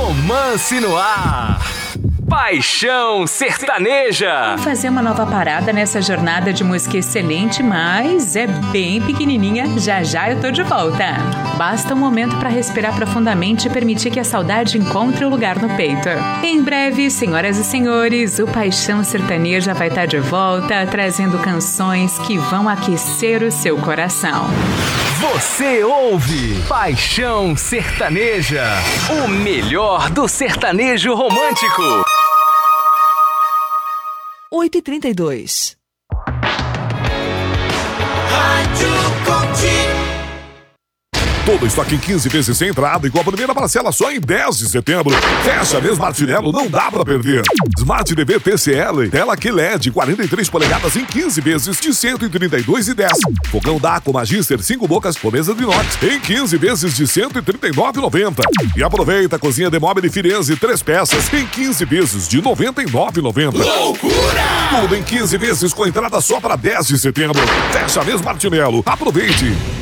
Romance no ar. Paixão Sertaneja. Vou fazer uma nova parada nessa jornada de música excelente, mas é bem pequenininha. Já já eu tô de volta. Basta um momento para respirar profundamente e permitir que a saudade encontre o lugar no peito. Em breve, senhoras e senhores, o Paixão Sertaneja vai estar de volta, trazendo canções que vão aquecer o seu coração. Você ouve Paixão Sertaneja, o melhor do sertanejo romântico. 8h32. Todo estoque em 15 vezes sem entrada e com a primeira parcela só em 10 de setembro. Fecha mesmo, Martinello, não dá pra perder. Smart TV TCL, tela QLED 43 polegadas em 15 vezes de 132,10. Fogão Daco Magister 5 bocas com mesa de inox em 15 vezes de 139,90. E aproveita a cozinha de móvel Firenze 3 peças em 15 vezes de 99,90. Loucura! Tudo em 15 vezes com entrada só para 10 de setembro. Fecha mesmo, Martinello. Aproveite!